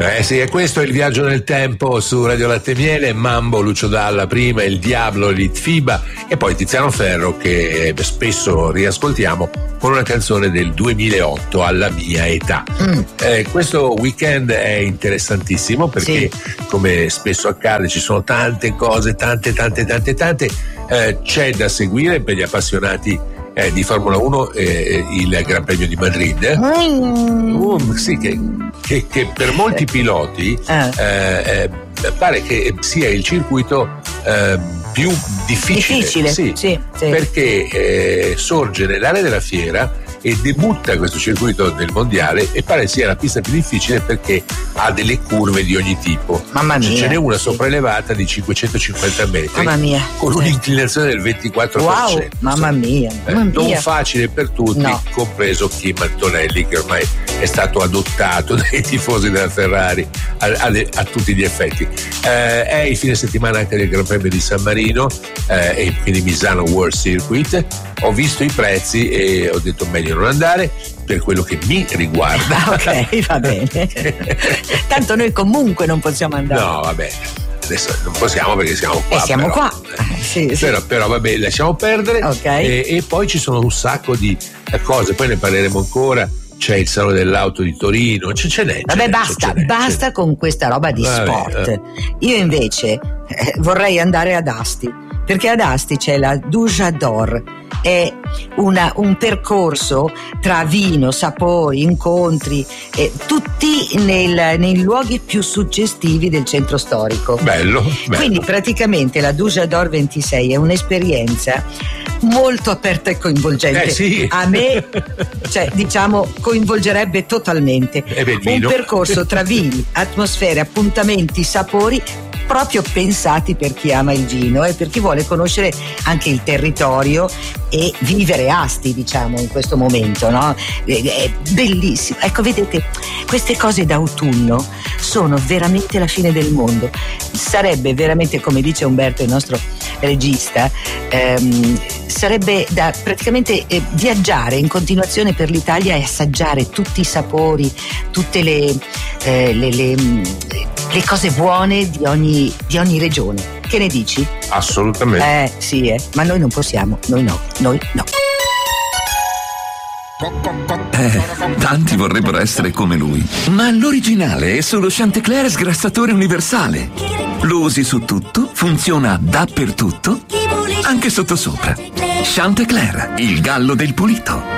Sì, e questo è il viaggio nel tempo su Radio Latte e Miele. Mambo, Lucio Dalla prima, Il Diablo, Litfiba e poi Tiziano Ferro, che spesso riascoltiamo con una canzone del 2008, Alla mia età. Questo weekend è interessantissimo perché come spesso accade ci sono tante cose, tante. C'è da seguire per gli appassionati di Formula 1 il Gran Premio di Madrid. Sì, che per molti piloti pare che sia il circuito più difficile. Sì. Perché sorge nell'area della fiera e debutta questo circuito del mondiale e pare sia la pista più difficile perché ha delle curve di ogni tipo. Mamma mia, ce n'è una sopraelevata di 550 metri. Mamma mia. Con un'inclinazione del 24%. Wow, mamma mia. Non facile per tutti, compreso Kim Antonelli, che ormai è stato adottato dai tifosi della Ferrari a tutti gli effetti. È il fine settimana anche del Gran Premio di San Marino e quindi Misano World Circuit. Ho visto i prezzi e ho detto meglio non andare per quello che mi riguarda. Ok, va bene. Tanto noi comunque non possiamo andare. No, va bene. Adesso non possiamo perché siamo qua. Siamo qua. Sì. Però vabbè, lasciamo perdere. Okay. E poi ci sono un sacco di cose, poi ne parleremo ancora. C'è il Salone dell'Auto di Torino, ce n'è. Vabbè, basta con questa roba di sport. Io invece vorrei andare ad Asti, perché ad Asti c'è la Douja d'Or. È un percorso tra vino, sapori, incontri, tutti nei luoghi più suggestivi del centro storico. Bello. Quindi praticamente la Douja d'Or 26 è un'esperienza molto aperta e coinvolgente. Sì. A me, coinvolgerebbe totalmente. Un percorso tra vini, atmosfere, appuntamenti, sapori, proprio pensati per chi ama il vino e per chi vuole conoscere anche il territorio e vivere Asti, diciamo, in questo momento, no? È bellissimo. Ecco, vedete, queste cose d'autunno sono veramente la fine del mondo. Sarebbe veramente, come dice Umberto, il nostro regista, sarebbe da praticamente viaggiare in continuazione per l'Italia e assaggiare tutti i sapori, tutte le cose buone di ogni regione. Che ne dici? Assolutamente. Sì, ma noi non possiamo, noi no. Tanti vorrebbero essere come lui, ma l'originale è solo Chantecler sgrassatore universale. Lo usi su tutto, funziona dappertutto, anche sottosopra. Chantecler, il gallo del pulito.